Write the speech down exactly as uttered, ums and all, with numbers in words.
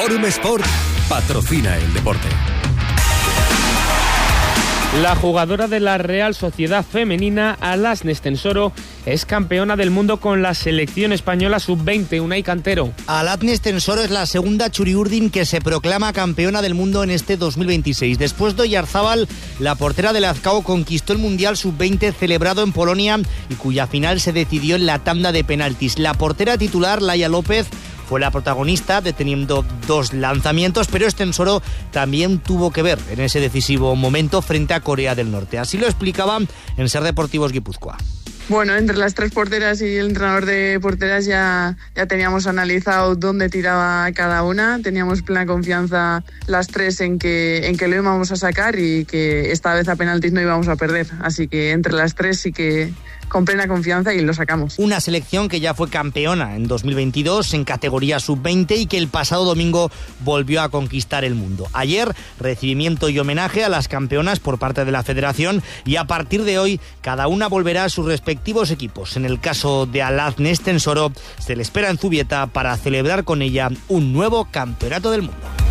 Forum Sport patrocina el deporte. La jugadora de la Real Sociedad femenina, Alasne Stensoro, es campeona del mundo con la selección española sub veinte, Unai Cantero. Alasne Stensoro es la segunda Txuri-Urdin que se proclama campeona del mundo en este dos mil veintiséis. Después de Oyarzábal, la portera del Lazcao conquistó el Mundial sub veinte celebrado en Polonia y cuya final se decidió en la tanda de penaltis. La portera titular, Laia López, fue la protagonista, deteniendo dos lanzamientos, pero Stensoro también tuvo que ver en ese decisivo momento frente a Corea del Norte. Así lo explicaba en Ser Deportivos Guipúzcoa. Bueno, entre las tres porteras y el entrenador de porteras ya, ya teníamos analizado dónde tiraba cada una, teníamos plena confianza las tres en que, en que lo íbamos a sacar y que esta vez a penaltis no íbamos a perder, así que entre las tres sí que con plena confianza y lo sacamos. Una selección que ya fue campeona en dos mil veintidós en categoría sub veinte y que el pasado domingo volvió a conquistar el mundo. Ayer, recibimiento y homenaje a las campeonas por parte de la federación y a partir de hoy cada una volverá a sus respectivos equipos. En el caso de Alasne Stensoro, se le espera en Zubieta para celebrar con ella un nuevo campeonato del mundo.